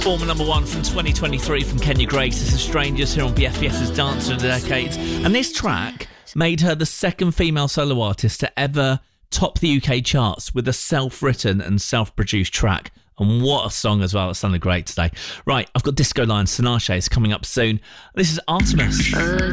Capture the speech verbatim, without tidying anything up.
Former number one from twenty twenty-three from Kenya Grace. This is Strangers here on B F B S's Dance of the Decades. And this track made her the second female solo artist to ever top the U K charts with a self-written and self-produced track. And what a song as well. It sounded great today. Right, I've got Disco Lions, Tinashe is coming up soon. This is Artemis.